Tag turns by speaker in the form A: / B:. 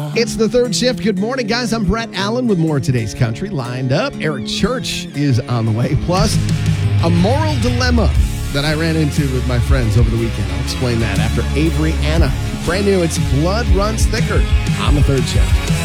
A: It's the third shift. Good morning, guys. I'm Brett Allen with more of today's country lined up. Eric Church is on the way. Plus, a moral dilemma that I ran into with my friends over the weekend. I'll explain that after Avery Anna. Brand new, it's Blood Runs Thicker on the third shift.